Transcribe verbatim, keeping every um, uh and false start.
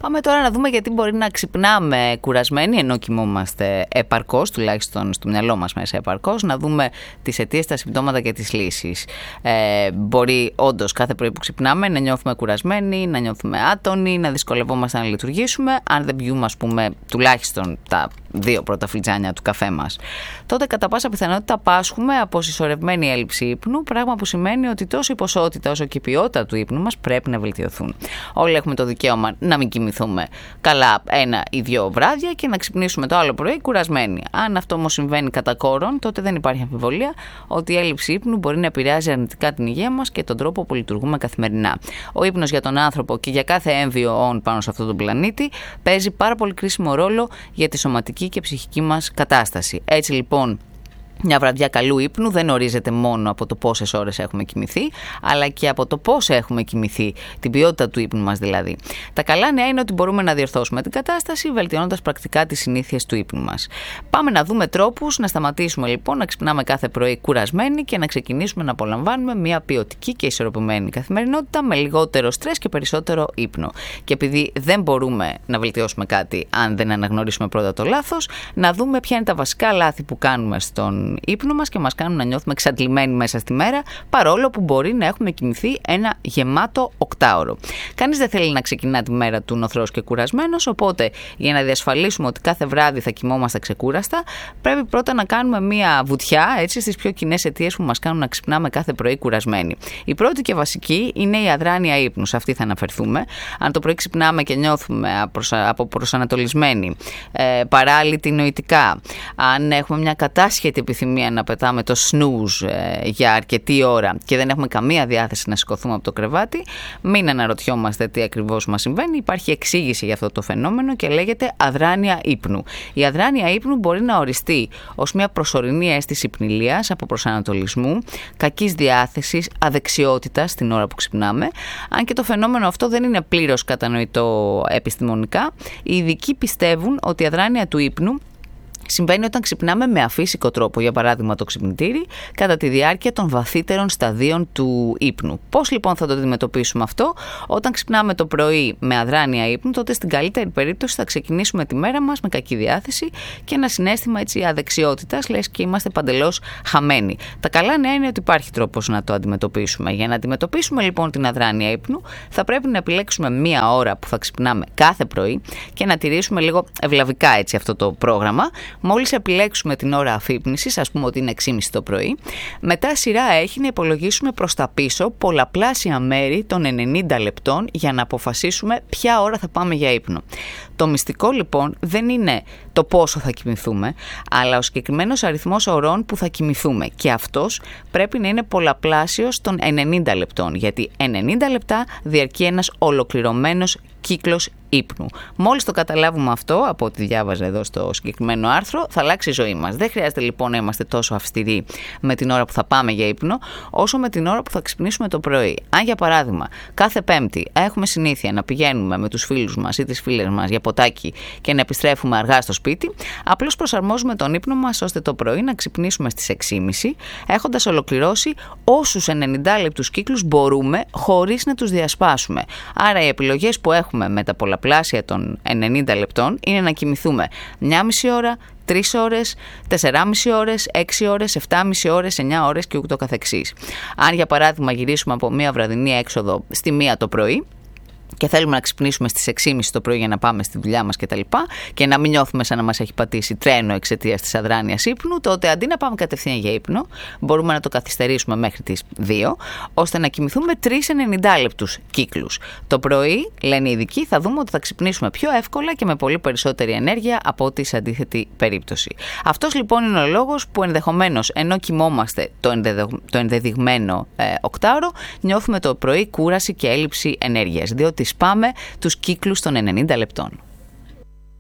Πάμε τώρα να δούμε γιατί μπορεί να ξυπνάμε κουρασμένοι ενώ κοιμόμαστε επαρκώς, τουλάχιστον στο μυαλό μας μέσα επαρκώς, να δούμε τις αιτίες, τα συμπτώματα και τις λύσεις. Ε, μπορεί όντως κάθε πρωί που ξυπνάμε να νιώθουμε κουρασμένοι, να νιώθουμε άτονοι, να δυσκολευόμαστε να λειτουργήσουμε, αν δεν πιούμε, ας πούμε, τουλάχιστον τα δύο πρώτα φλιτζάνια του καφέ μας. Τότε κατά πάσα πιθανότητα πάσχουμε από συσσωρευμένη έλλειψη ύπνου, πράγμα που σημαίνει ότι τόσο η ποσότητα όσο και η ποιότητα του ύπνου μας πρέπει να βελτιωθούν. Όλοι έχουμε το δικαίωμα να μην κοιμηθούμε καλά ένα ή δύο βράδια και να ξυπνήσουμε το άλλο πρωί κουρασμένοι. Αν αυτό όμως συμβαίνει κατά κόρον, τότε δεν υπάρχει αμφιβολία ότι η έλλειψη ύπνου μπορεί να επηρεάζει αρνητικά την υγεία μας και τον τρόπο που λειτουργούμε καθημερινά. Ο ύπνος για τον άνθρωπο και για κάθε έμβιο όν πάνω σε αυτόν τον πλανήτη παίζει πάρα πολύ κρίσιμο ρόλο για τη σωματική και ψυχική μας κατάσταση. Έτσι λοιπόν, μια βραδιά καλού ύπνου δεν ορίζεται μόνο από το πόσες ώρες έχουμε κοιμηθεί, αλλά και από το πώς έχουμε κοιμηθεί, την ποιότητα του ύπνου μας δηλαδή. Τα καλά νέα είναι ότι μπορούμε να διορθώσουμε την κατάσταση, βελτιώνοντας πρακτικά τις συνήθειες του ύπνου μας. Πάμε να δούμε τρόπους να σταματήσουμε λοιπόν να ξυπνάμε κάθε πρωί κουρασμένοι και να ξεκινήσουμε να απολαμβάνουμε μια ποιοτική και ισορροπημένη καθημερινότητα με λιγότερο στρες και περισσότερο ύπνο. Και επειδή δεν μπορούμε να βελτιώσουμε κάτι αν δεν αναγνωρίσουμε πρώτα το λάθος, να δούμε ποια είναι τα βασικά λάθη που κάνουμε στον ύπνο μας και μας κάνουν να νιώθουμε εξαντλημένοι μέσα στη μέρα, παρόλο που μπορεί να έχουμε κοιμηθεί ένα γεμάτο οκτάωρο. Κανείς δεν θέλει να ξεκινά τη μέρα του νοθρός και κουρασμένος, οπότε για να διασφαλίσουμε ότι κάθε βράδυ θα κοιμόμαστε ξεκούραστα, πρέπει πρώτα να κάνουμε μία βουτιά έτσι, στις πιο κοινές αιτίες που μας κάνουν να ξυπνάμε κάθε πρωί κουρασμένοι. Η πρώτη και βασική είναι η αδράνεια ύπνου, σε αυτή θα αναφερθούμε. Αν το πρωί ξυπνάμε και νιώθουμε αποπροσανατολισμένοι, ε, παράλυτοι νοητικά, αν έχουμε μια κατάσχετη επιθυμία να πετάμε το snooze ε, για αρκετή ώρα και δεν έχουμε καμία διάθεση να σηκωθούμε από το κρεβάτι, μην αναρωτιόμαστε τι ακριβώς μας συμβαίνει. Υπάρχει εξήγηση για αυτό το φαινόμενο και λέγεται αδράνεια ύπνου. Η αδράνεια ύπνου μπορεί να οριστεί ως μια προσωρινή αίσθηση πνηλίας, από προσανατολισμού, κακής διάθεσης, αδεξιότητας την ώρα που ξυπνάμε. Αν και το φαινόμενο αυτό δεν είναι πλήρως κατανοητό επιστημονικά, οι ειδικοί πιστεύουν ότι η αδράνεια του ύπνου συμβαίνει όταν ξυπνάμε με αφύσικο τρόπο, για παράδειγμα το ξυπνητήρι, κατά τη διάρκεια των βαθύτερων σταδίων του ύπνου. Πώς λοιπόν θα το αντιμετωπίσουμε αυτό? Όταν ξυπνάμε το πρωί με αδράνεια ύπνου, τότε στην καλύτερη περίπτωση θα ξεκινήσουμε τη μέρα μας με κακή διάθεση και ένα συναίσθημα έτσι αδεξιότητας, λες και είμαστε παντελώς χαμένοι. Τα καλά νέα είναι ότι υπάρχει τρόπος να το αντιμετωπίσουμε. Για να αντιμετωπίσουμε λοιπόν την αδράνεια ύπνου, θα πρέπει να επιλέξουμε μία ώρα που θα ξυπνάμε κάθε πρωί και να τηρήσουμε λίγο ευλαβικά έτσι αυτό το πρόγραμμα. Μόλις επιλέξουμε την ώρα αφύπνισης, ας πούμε ότι είναι έξι και μισή το πρωί, μετά σειρά έχει να υπολογίσουμε προς τα πίσω πολλαπλάσια μέρη των ενενήντα λεπτών για να αποφασίσουμε ποια ώρα θα πάμε για ύπνο. Το μυστικό λοιπόν δεν είναι το πόσο θα κοιμηθούμε, αλλά ο συγκεκριμένος αριθμός ωρών που θα κοιμηθούμε, και αυτός πρέπει να είναι πολλαπλάσιος των ενενήντα λεπτών, γιατί ενενήντα λεπτά διαρκεί ένας ολοκληρωμένος κύκλος ύπνου. Μόλις το καταλάβουμε αυτό, από ό,τι διάβαζα εδώ στο συγκεκριμένο άρθρο, θα αλλάξει η ζωή μας. Δεν χρειάζεται λοιπόν να είμαστε τόσο αυστηροί με την ώρα που θα πάμε για ύπνο, όσο με την ώρα που θα ξυπνήσουμε το πρωί. Αν για παράδειγμα κάθε Πέμπτη έχουμε συνήθεια να πηγαίνουμε με τους φίλους μας ή τις φίλες μας για ποτάκι και να επιστρέφουμε αργά στο σπίτι, απλώς προσαρμόζουμε τον ύπνο μας ώστε το πρωί να ξυπνήσουμε στις έξι και μισή, έχοντας ολοκληρώσει όσους ενενήντα λεπτούς κύκλους μπορούμε χωρίς να τους διασπάσουμε. Άρα οι επιλογές που έχουμε με τα πολλαπλάσια των ενενήντα λεπτών είναι να κοιμηθούμε μία μισή ώρα, τρεις ώρες, τεσσεράμισι ώρες, έξι ώρες, επτάμισι ώρες, εννιά ώρες και ούτω καθεξής. Αν για παράδειγμα γυρίσουμε από μία βραδινή έξοδο στη μία το πρωί και θέλουμε να ξυπνήσουμε στις έξι και μισή το πρωί για να πάμε στη δουλειά μας κτλ. Και, και να μην νιώθουμε σαν να μας έχει πατήσει τρένο εξαιτίας της αδράνειας ύπνου, τότε αντί να πάμε κατευθείαν για ύπνο, μπορούμε να το καθυστερήσουμε μέχρι τις δύο, ώστε να κοιμηθούμε τρεις ενενήντα λεπτούς κύκλους. Το πρωί, λένε οι ειδικοί, θα δούμε ότι θα ξυπνήσουμε πιο εύκολα και με πολύ περισσότερη ενέργεια από ό,τι σε αντίθετη περίπτωση. Αυτός λοιπόν είναι ο λόγος που ενδεχομένως ενώ κοιμόμαστε το, ενδεδε... το ενδεδειγμένο ε, οκτάωρο, νιώθουμε το πρωί κούραση και έλλειψη ενέργειας, διότι σπάμε τους κύκλους των ενενήντα λεπτών.